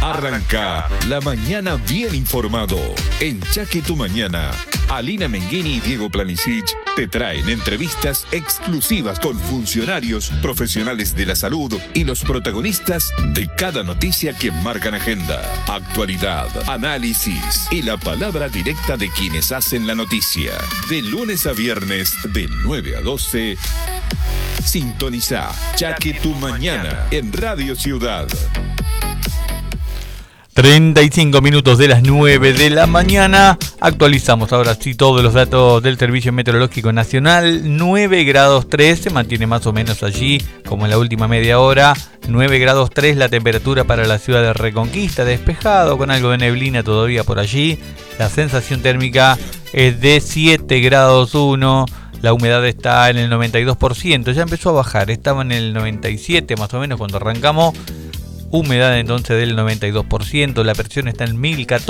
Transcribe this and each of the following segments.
Arranca la mañana bien informado. En Chaque Tu Mañana, Alina Menghini y Diego Planisic te traen entrevistas exclusivas con funcionarios, profesionales de la salud y los protagonistas de cada noticia que marcan agenda, actualidad, análisis y la palabra directa de quienes hacen la noticia. De lunes a viernes, de 9 a 12, sintoniza Chaque Tu Mañana en Radio Ciudad. 35 minutos de las 9 de la mañana. Actualizamos ahora sí todos los datos del Servicio Meteorológico Nacional. 9 grados 3, se mantiene más o menos allí como en la última media hora. 9 grados 3 la temperatura para la ciudad de Reconquista, despejado con algo de neblina todavía por allí. La sensación térmica es de 7 grados 1. La humedad está en el 92%, ya empezó a bajar, estaba en el 97 más o menos cuando arrancamos. Humedad entonces del 92%, la presión está en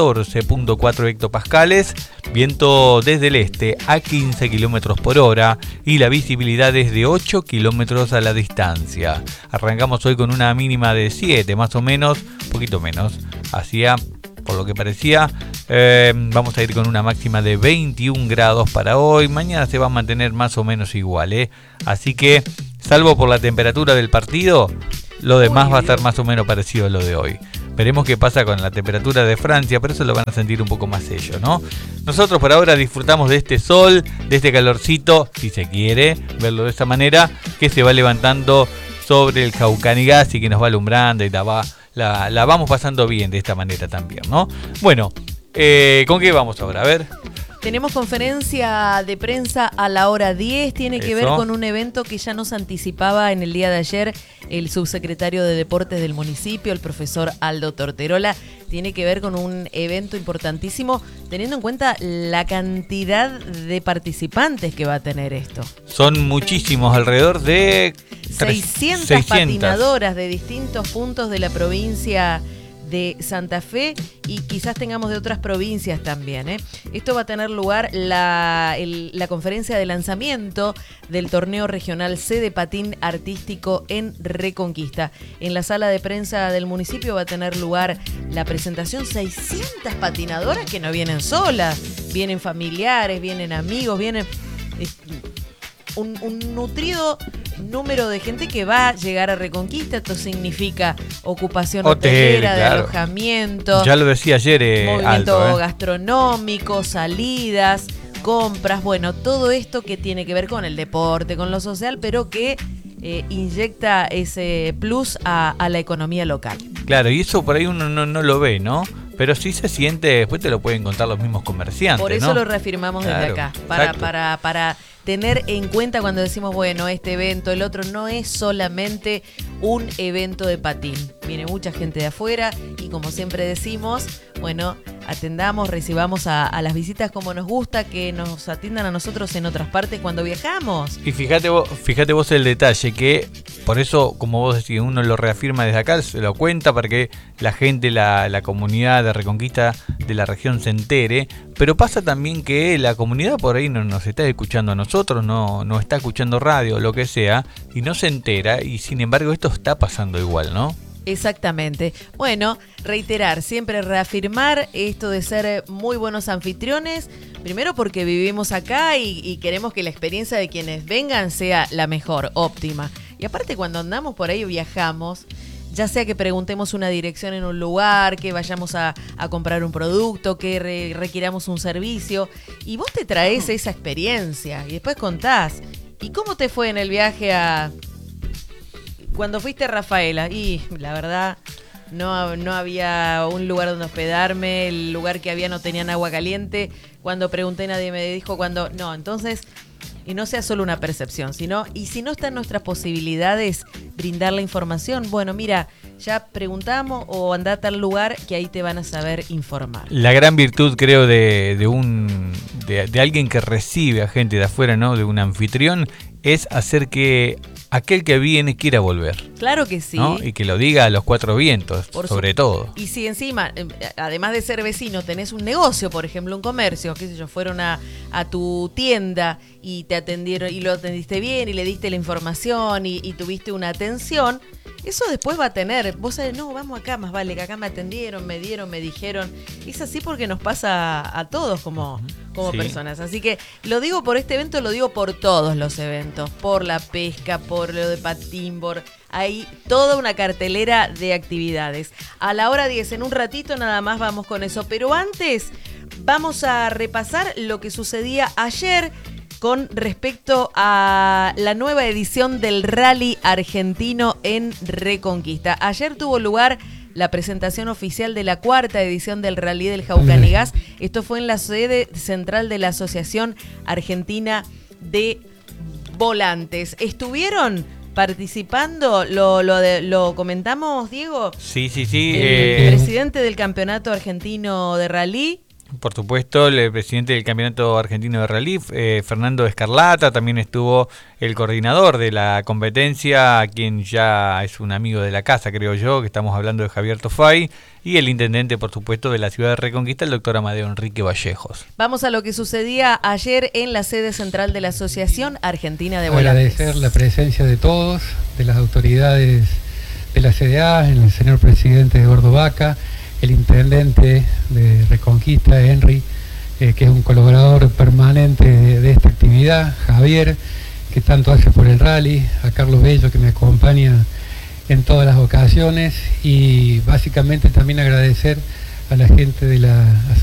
1014.4 hectopascales, viento desde el este a 15 kilómetros por hora y la visibilidad es de 8 kilómetros a la distancia. Arrancamos hoy con una mínima de 7 más o menos, un poquito menos, hacía por lo que parecía. Vamos a ir con una máxima de 21 grados para hoy, mañana se va a mantener más o menos igual, así que salvo por la temperatura del partido, lo demás va a estar más o menos parecido a lo de hoy. Veremos qué pasa con la temperatura de Francia, pero eso lo van a sentir un poco más ellos, ¿no? Nosotros por ahora disfrutamos de este sol, de este calorcito, si se quiere verlo de esa manera, que se va levantando sobre el Jaucanigas y que nos va alumbrando y la vamos pasando bien de esta manera también, ¿no? Bueno, ¿con qué vamos ahora? A ver. Tenemos conferencia de prensa a la hora 10, tiene que ver con un evento que ya nos anticipaba en el día de ayer el subsecretario de Deportes del municipio, el profesor Aldo Torterola. Tiene que ver con un evento importantísimo, teniendo en cuenta la cantidad de participantes que va a tener esto. Son muchísimos, alrededor de 600 patinadoras de distintos puntos de la provincia de Santa Fe y quizás tengamos de otras provincias también. Esto va a tener lugar la conferencia de lanzamiento del torneo regional C de patín artístico en Reconquista. En la sala de prensa del municipio va a tener lugar la presentación. 600 patinadoras que no vienen solas, vienen familiares, vienen amigos, vienen un nutrido número de gente que va a llegar a Reconquista. Esto significa ocupación hotelera, de claro, alojamiento. Ya lo decía ayer, movimiento gastronómico, salidas, compras, bueno, todo esto que tiene que ver con el deporte, con lo social, pero que inyecta ese plus a la economía local. Claro, y eso por ahí uno no lo ve, ¿no? Pero sí se siente, después te lo pueden contar los mismos comerciantes, por eso, ¿no? Lo reafirmamos claro, desde acá, para tener en cuenta cuando decimos, bueno, este evento, el otro, no es solamente un evento de patín. Viene mucha gente de afuera y como siempre decimos, bueno, atendamos, recibamos a las visitas como nos gusta, que nos atiendan a nosotros en otras partes cuando viajamos. Y fíjate vos el detalle, que por eso, como vos decís, uno lo reafirma desde acá, se lo cuenta para que la gente, la comunidad de Reconquista de la región se entere, pero pasa también que la comunidad por ahí no nos está escuchando a nosotros, no está escuchando radio, lo que sea, y no se entera, y sin embargo esto está pasando igual, ¿no? Exactamente. Bueno, reiterar, siempre reafirmar esto de ser muy buenos anfitriones, primero porque vivimos acá y queremos que la experiencia de quienes vengan sea la mejor, óptima. Y aparte cuando andamos por ahí viajamos, ya sea que preguntemos una dirección en un lugar, que vayamos a comprar un producto, que requiramos un servicio, y vos te traes esa experiencia y después contás. ¿Y cómo te fue en el viaje cuando fuiste a Rafaela? Y la verdad no había un lugar donde hospedarme, el lugar que había no tenían agua caliente. Cuando pregunté nadie me dijo cuando. No, entonces, y no sea solo una percepción, sino, y si no están nuestras posibilidades brindar la información, bueno, mira, ya preguntamos o andá a tal lugar que ahí te van a saber informar. La gran virtud, creo, de alguien que recibe a gente de afuera, ¿no? De un anfitrión, es hacer que aquel que viene quiera volver. Claro que sí. ¿No? Y que lo diga a los cuatro vientos, sobre todo. Y si encima, además de ser vecino, tenés un negocio, por ejemplo, un comercio, qué sé yo, fueron a tu tienda y te atendieron y lo atendiste bien y le diste la información y tuviste una atención, eso después va a tener, vos sabés, no, vamos acá, más vale que acá me atendieron, me dieron, me dijeron. Es así porque nos pasa a todos como personas. Así que lo digo por este evento, lo digo por todos los eventos, por la pesca, por lo de patinboard. Hay toda una cartelera de actividades. A la hora 10, en un ratito nada más vamos con eso. Pero antes vamos a repasar lo que sucedía ayer con respecto a la nueva edición del Rally Argentino en Reconquista. Ayer tuvo lugar la presentación oficial de la 4ª edición del Rally del Jaucanigás. Esto fue en la sede central de la Asociación Argentina de Volantes. ¿Estuvieron participando? ¿Lo comentamos, Diego? Sí. El presidente del Campeonato Argentino de Rally. Por supuesto, el presidente del Campeonato Argentino de Rally, Fernando Escarlata, también estuvo el coordinador de la competencia, quien ya es un amigo de la casa, creo yo, que estamos hablando de Javier Tofay, y el intendente, por supuesto, de la ciudad de Reconquista, el doctor Amadeo Enrique Vallejos. Vamos a lo que sucedía ayer en la sede central de la Asociación Argentina de Volantes. Agradecer la presencia de todos, de las autoridades de la CDA, el señor presidente Eduardo Vaca, el intendente de Reconquista, Henry, que es un colaborador permanente de esta actividad, Javier, que tanto hace por el rally, a Carlos Bello, que me acompaña en todas las ocasiones, y básicamente también agradecer a la gente de la